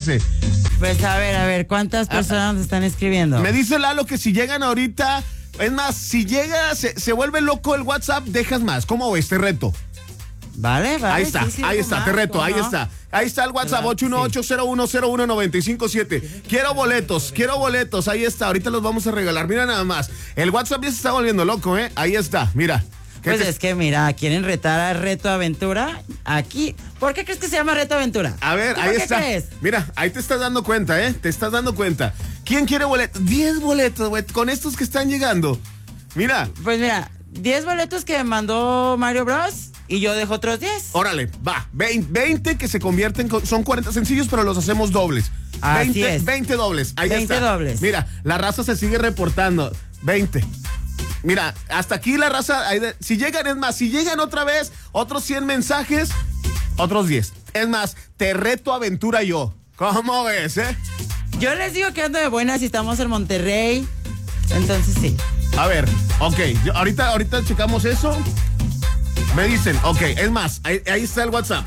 parece? Pues a ver, ¿cuántas personas nos están escribiendo? Me dice Lalo que si llegan ahorita, es más, si llega, se vuelve loco el WhatsApp, dejas más. ¿Cómo ves? Te reto. Vale. Ahí está, sí, ahí está, te reto, ahí está. Ahí está el WhatsApp, 818-0101-957. Quiero boletos, ahí está, ahorita los vamos a regalar. Mira nada más, el WhatsApp ya se está volviendo loco, ahí está, mira. Pues es que mira, quieren retar a Reto Aventura aquí. ¿Por qué crees que se llama Reto Aventura? A ver, ahí está. ¿Crees? Mira, ahí te estás dando cuenta, te estás dando cuenta. ¿Quién quiere boletos? 10 boletos, güey, con estos que están llegando. Mira. Pues mira, 10 boletos que mandó Mario Bros. Y yo dejo otros 10. Órale, va, 20 que se convierten, son 40 sencillos, pero los hacemos dobles. Así es. 20 dobles, ahí 20 está. dobles. Mira, la raza se sigue reportando, 20. Mira, hasta aquí la raza, si llegan, es más, si llegan otra vez, otros 100 mensajes, otros 10. Es más, te reto aventura yo. ¿Cómo ves, Yo les digo que ando de buenas y estamos en Monterrey. Entonces sí. A ver, ok, ahorita checamos eso. Me dicen, ok, es más, ahí está el WhatsApp,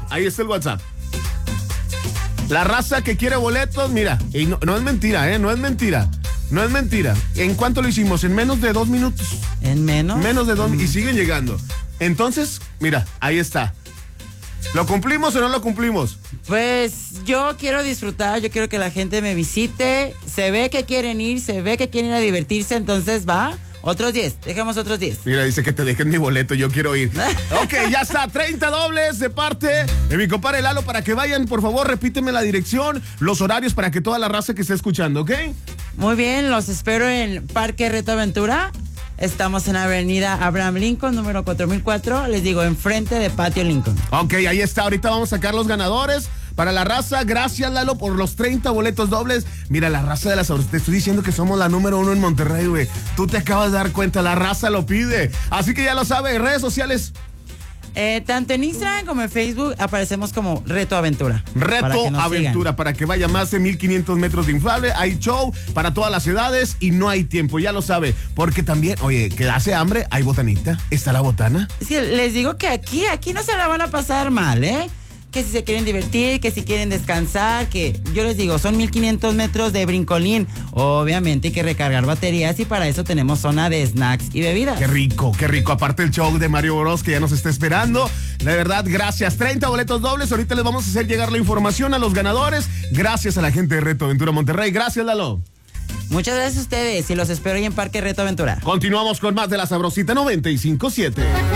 La raza que quiere boletos, mira, y no es mentira, no es mentira. ¿En cuánto lo hicimos? En menos de 2 minutos. ¿En menos? Menos de 2 y siguen llegando. Entonces, mira, ahí está. ¿Lo cumplimos o no lo cumplimos? Pues yo quiero disfrutar, yo quiero que la gente me visite. Se ve que quieren ir, se ve que quieren ir a divertirse, entonces va. Otros 10, dejemos otros 10. Mira, dice que te dejen mi boleto, yo quiero ir. Ok, ya está, 30 dobles de parte de mi compadre Lalo para que vayan, por favor, repíteme la dirección, los horarios para que toda la raza que esté escuchando, ¿ok? Muy bien, los espero en Parque Reto Aventura. Estamos en Avenida Abraham Lincoln, número 4004, les digo, enfrente de Patio Lincoln. Ok, ahí está, ahorita vamos a sacar los ganadores. Para la raza, gracias Lalo por los 30 boletos dobles. Mira, la raza de las Sabrosas, te estoy diciendo que somos la número 1 en Monterrey, güey. Tú te acabas de dar cuenta, la raza lo pide. Así que ya lo sabes, redes sociales. Tanto en Instagram como en Facebook aparecemos como Reto Aventura. Reto Aventura, para que vaya más de 1500 metros de inflable. Hay show para todas las edades y no hay tiempo, ya lo sabe. Porque también, oye, que hace hambre, hay botanita. ¿Está la botana? Es que les digo que aquí no se la van a pasar mal, Que si se quieren divertir, que si quieren descansar, que yo les digo, son 1500 metros de brincolín. Obviamente hay que recargar baterías y para eso tenemos zona de snacks y bebidas. Qué rico, qué rico. Aparte el show de Mario Bros que ya nos está esperando. De verdad, gracias. 30 boletos dobles. Ahorita les vamos a hacer llegar la información a los ganadores. Gracias a la gente de Reto Aventura Monterrey. Gracias, Lalo. Muchas gracias a ustedes y los espero ahí en Parque Reto Aventura. Continuamos con más de La Sabrosita 95.7.